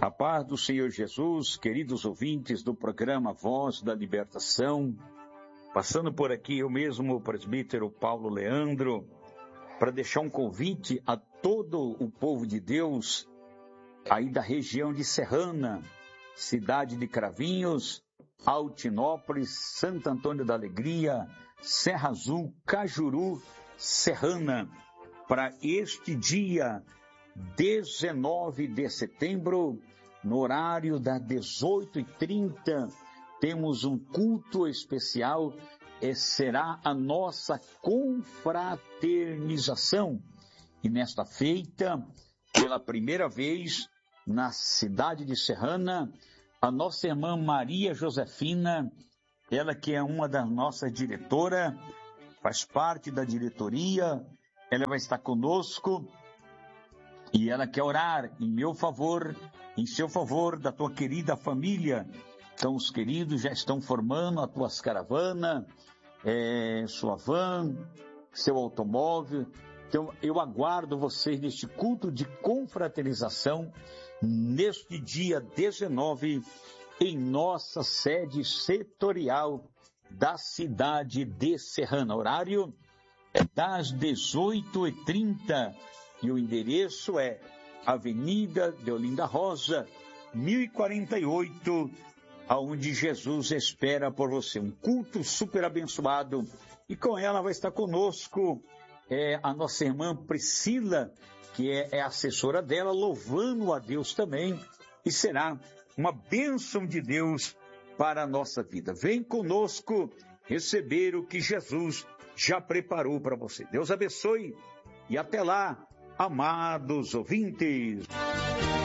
A paz do Senhor Jesus, queridos ouvintes do programa Voz da Libertação, passando por aqui eu mesmo, o presbítero Paulo Leandro, para deixar um convite a todo o povo de Deus, aí da região de Serrana, cidade de Cravinhos, Altinópolis, Santo Antônio da Alegria, Serra Azul, Cajuru, Serrana, para este dia 19 de setembro, no horário das 18h30, temos um culto especial, será a nossa confraternização. E nesta feita, pela primeira vez, na cidade de Serrana, a nossa irmã Maria Josefina, ela que é uma das nossas diretoras, faz parte da diretoria, ela vai estar conosco e ela quer orar em meu favor, em seu favor, da tua querida família. Então os queridos já estão formando as tuas caravanas, sua van, seu automóvel. Então eu aguardo vocês neste culto de confraternização, neste dia 19, em nossa sede setorial da cidade de Serrana. Horário é das 18h30 e o endereço é Avenida Deolinda Rosa, 1048, aonde Jesus espera por você. Um culto super abençoado. E com ela vai estar conosco a nossa irmã Priscila, que é assessora dela, louvando a Deus também. E será uma bênção de Deus para a nossa vida. Vem conosco receber o que Jesus já preparou para você. Deus abençoe e até lá, amados ouvintes.